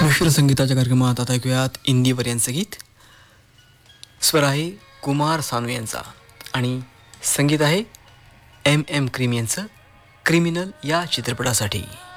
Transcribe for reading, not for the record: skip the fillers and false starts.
मिश्र संगीताच्या कार्यक्रमात आता ऐकूयात इंदीवर यांचं गीत. स्वर आहे कुमार सानू यांचा आणि संगीत आहे एम एम क्रीम यांचं क्रिमिनल या चित्रपटासाठी.